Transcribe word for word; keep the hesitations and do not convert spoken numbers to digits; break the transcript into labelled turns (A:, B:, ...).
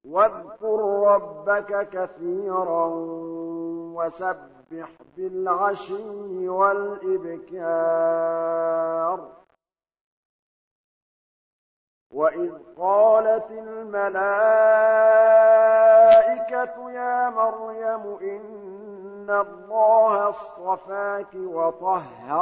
A: وَاذْكُر رَّبَّكَ كَثِيرًا وَسَبِّحْ بِالْعَشِيِّ وَالْإِبْكَارِ وَإِذْ قَالَتِ الْمَلَائِكَةُ يَا مَرْيَمُ إِنَّ اللَّهَ اصْطَفَاكِ وَطَهَّرَكِ